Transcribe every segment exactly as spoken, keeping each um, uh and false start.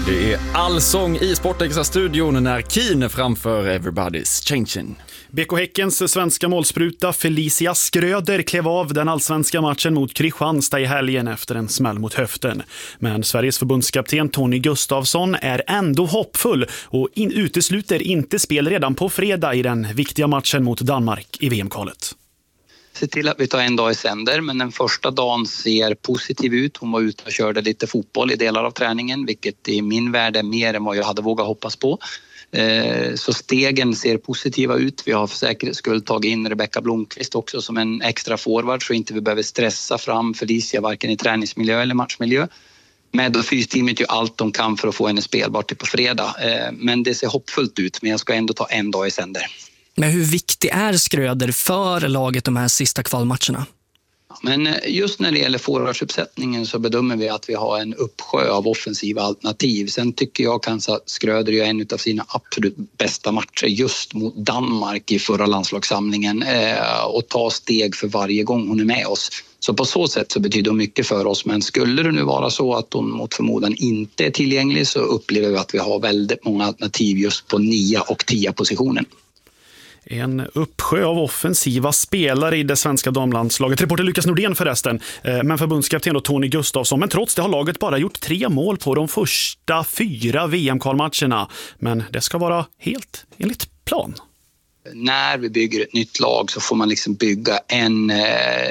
Det är allsång i Sportextra-studion när Keen framför Everybody's Changing. B K Häckens svenska målspruta Felicia Skröder klev av den allsvenska matchen mot Kristianstad i helgen efter en smäll mot höften. Men Sveriges förbundskapten Tony Gustafsson är ändå hoppfull och in- utesluter inte spel redan på fredag i den viktiga matchen mot Danmark i V M-kvalet. Se till att vi tar en dag i sänder, men den första dagen ser positiv ut. Hon var ute och körde lite fotboll i delar av träningen, vilket i min värld är mer än vad jag hade vågat hoppas på. Så stegen ser positiva ut. Vi har för säkerhets skull tagit in Rebecka Blomqvist också som en extra forward så inte vi behöver stressa fram Felicia varken i träningsmiljö eller matchmiljö. Med och fysteamet gör allt de kan för att få henne spelbart till på fredag. Men det ser hoppfullt ut, men jag ska ändå ta en dag i sänder. Men hur viktig är Skröder för laget de här sista kvalmatcherna? Men just när det gäller forwardsuppsättningen så bedömer vi att vi har en uppsjö av offensiva alternativ. Sen tycker jag kanske att Skröder gör en av sina absolut bästa matcher just mot Danmark i förra landslagssamlingen och tar steg för varje gång hon är med oss. Så på så sätt så betyder det mycket för oss. Men skulle det nu vara så att hon mot förmodan inte är tillgänglig så upplever vi att vi har väldigt många alternativ just på nia och tia positionen. En uppsjö av offensiva spelare i det svenska damlandslaget. Reporter Lukas Nordén förresten, men förbundskapten och Tony Gustafsson. Men trots det har laget bara gjort tre mål på de första fyra V M-kvalmatcherna. Men det ska vara helt enligt plan. När vi bygger ett nytt lag så får man liksom bygga en eh,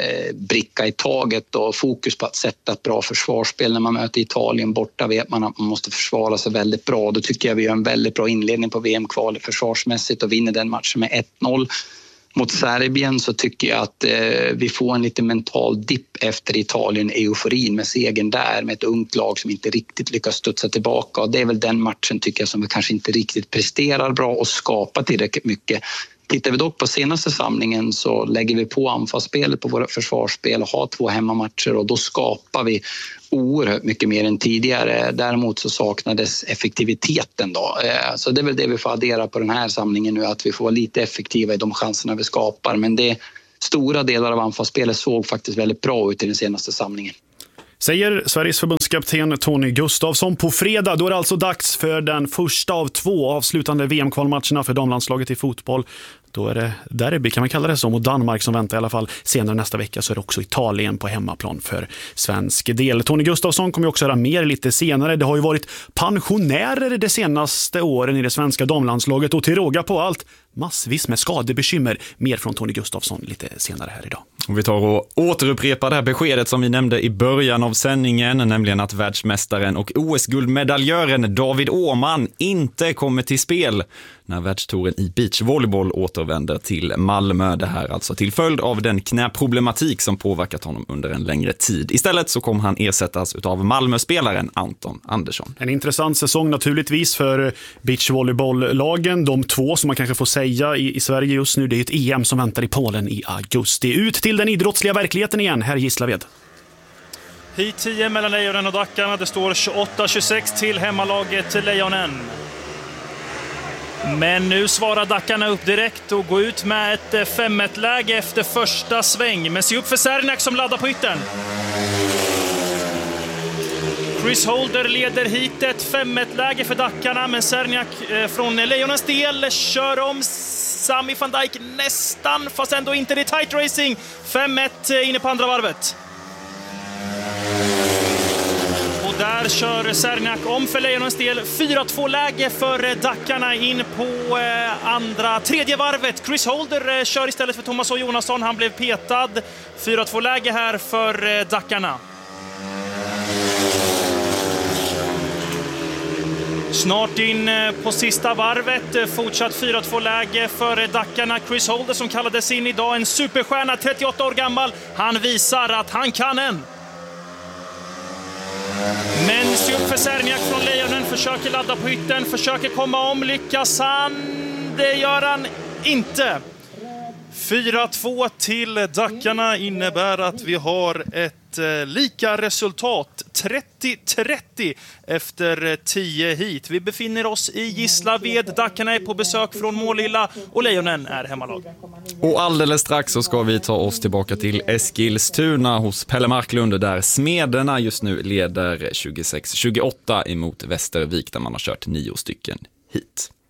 bricka i taget och fokus på att sätta ett bra försvarsspel. När man möter Italien borta vet man att man måste försvara sig väldigt bra. Då tycker jag vi gör en väldigt bra inledning på V M-kvalet försvarsmässigt och vinner den matchen med ett noll. Mot Serbien så tycker jag att eh, vi får en lite mental dipp efter Italien-euforin med segern där med ett ungt lag som inte riktigt lyckas studsa tillbaka. Och det är väl den matchen tycker jag som vi kanske inte riktigt presterar bra och skapar tillräckligt mycket. Tittar vi dock på senaste samlingen så lägger vi på anfallsspelet på våra försvarsspel och har två hemmamatcher och då skapar vi oerhört mycket mer än tidigare. Däremot så saknades effektiviteten då. Så det är väl det vi får addera på den här samlingen nu, att vi får vara lite effektiva i de chanserna vi skapar. Men det stora delar av anfallsspelet såg faktiskt väldigt bra ut i den senaste samlingen. Säger Sveriges förbundskapten Tony Gustafsson. På fredag då är det alltså dags för den första av två avslutande V M-kvalmatcherna för damlandslaget i fotboll. Då är det derby, kan man kalla det så, mot Danmark som väntar i alla fall. Senare nästa vecka så är det också Italien på hemmaplan för svensk del. Tony Gustafsson kommer ju också höra mer lite senare. Det har ju varit pensionärer de senaste åren i det svenska damlandslaget och till råga på allt massvis med skadebekymmer. Mer från Tony Gustafsson lite senare här idag. Och vi tar och återupprepar det här beskedet som vi nämnde i början av sändningen, nämligen att världsmästaren och O S-guldmedaljören David Åhman inte kommer till spel när världstouren i beachvolleyboll återvänder till Malmö. Det här alltså till följd av den knäproblematik som påverkat honom under en längre tid. Istället så kommer han ersättas av Malmö-spelaren Anton Andersson. En intressant säsong naturligtvis för beachvolleyboll-lagen. De två som man kanske får säga i, i Sverige just nu, det är ett E M som väntar i Polen i augusti. Ut till den idrottsliga verkligheten igen, här Gislaved. Hit tio mellan Lejonen och Dackarna. Det står tjugoåtta tjugosex till hemmalaget Lejonen. Men nu svarar Dackarna upp direkt och går ut med ett fem ett läge efter första sväng. Men se upp för Serniak som laddar på ytten. Chris Holder leder hit ett fem ett läge för Dackarna, men Serniak från Lejonens del kör om Sami van Dijk nästan, fast ändå inte. Det är tight racing. fem ett inne på andra varvet. Och där kör Serniak om för Lejonens del. fyra två läge för Dackarna in på andra, tredje varvet. Chris Holder kör istället för Thomas O. Jonasson. Han blev petad. fyra två läge här för Dackarna. Snart in på sista varvet. Fortsatt fyra två läge för Dackarna. Chris Holder som kallades in idag. En superstjärna, trettioåtta år gammal. Han visar att han kan en. Men se upp för Serniak från Lejonen. Försöker ladda på ytten. Försöker komma om. Lyckas han? Det gör han inte. fyra två till Dackarna innebär att vi har ett ett eh, lika resultat, trettio trettio efter tio hit. Vi befinner oss i Gislaved, Dackarna är på besök från Målilla och Lejonen är hemmalag. Och alldeles strax så ska vi ta oss tillbaka till Eskilstuna hos Pelle Marklund där Smederna just nu leder tjugosex tjugoåtta emot Västervik där man har kört nio stycken hit.